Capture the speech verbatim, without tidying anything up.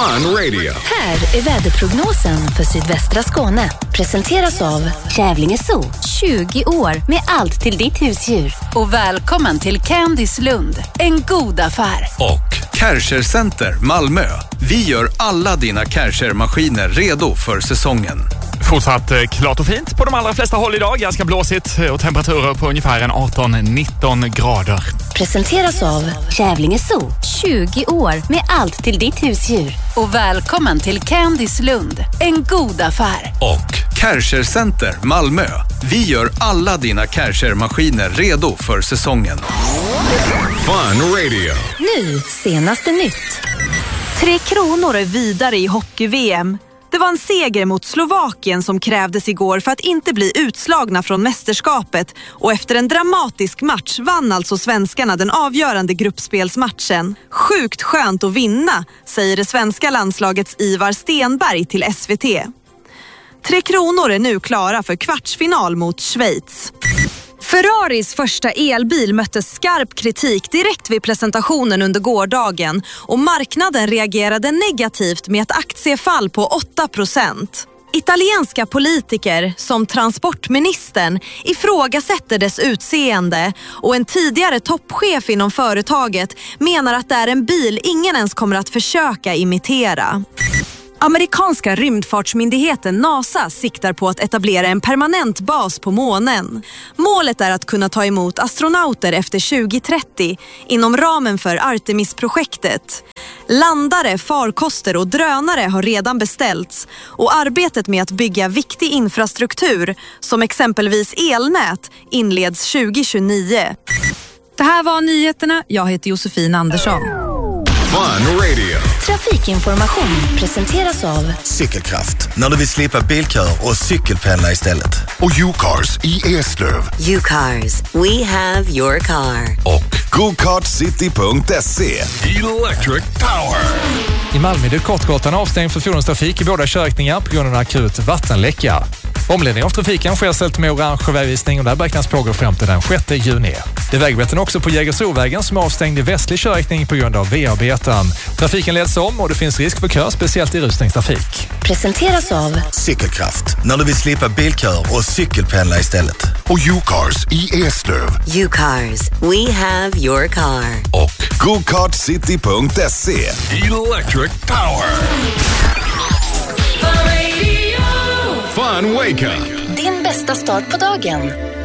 Fun Radio. Här är väderprognosen för sydvästra Skåne. Presenteras av Kävlinge Zoo. tjugo år med allt till ditt husdjur. Och välkommen till Candice Lund. En god affär. Och Kärcher Center Malmö. Vi gör alla dina Kärcher-maskiner redo för säsongen. Fortsatt klart och fint på de allra flesta håll idag. Ganska blåsigt och temperaturer på ungefär en arton nitton grader. Presenteras av Kävlinge Zoo. tjugo år med allt till ditt husdjur. Och välkommen till Candice Lund. En god affär. Och Kärcher Center Malmö. Vi gör alla dina Kärcher-maskiner redo för säsongen. Fun Radio. Nu, senaste nytt. Tre Kronor är vidare i hockey-V M. Det var en seger mot Slovakien som krävdes igår för att inte bli utslagna från mästerskapet, och efter en dramatisk match vann alltså svenskarna den avgörande gruppspelsmatchen. Sjukt skönt att vinna, säger det svenska landslagets Ivar Stenberg till S V T. Tre Kronor är nu klara för kvartsfinal mot Schweiz. Ferraris första elbil mötte skarp kritik direkt vid presentationen under gårdagen, och marknaden reagerade negativt med ett aktiefall på åtta procent. Italienska politiker som transportministern ifrågasätter dess utseende, och en tidigare toppchef inom företaget menar att det är en bil ingen ens kommer att försöka imitera. Amerikanska rymdfartsmyndigheten NASA siktar på att etablera en permanent bas på månen. Målet är att kunna ta emot astronauter efter tjugo trettio inom ramen för Artemis-projektet. Landare, farkoster och drönare har redan beställts, och arbetet med att bygga viktig infrastruktur som exempelvis elnät inleds tjugo tjugonio. Det här var nyheterna. Jag heter Josefin Andersson. Fun Radio. Trafikinformation presenteras av Cykelkraft, när du vill slippa bilkör och cykelpendla istället. Och U-Cars i Eslöv. U-Cars, we have your car. Och go kart city punkt se. Electric Power. I Malmö är Kortgatan avstängd för fordonstrafik i båda körriktningar på grund av en akut vattenläcka. Omledning av trafiken sker ställt med orange vägvisning, och där beräknas pågå fram till den sjätte juni. Det är vägbeten också på Jägersrovägen som är avstängd i västlig körriktning på grund av V-arbeten. Trafiken leds om och det finns risk för kör, speciellt i rusningstrafik. Presenteras av Cykelkraft, när du vill slippa bilkör och cykelpendla istället. Och U-Cars i Eslöv. U-Cars, we have your car. Och go kart city punkt se. Electric Power. Fun Wake Up. din bästa start på dagen.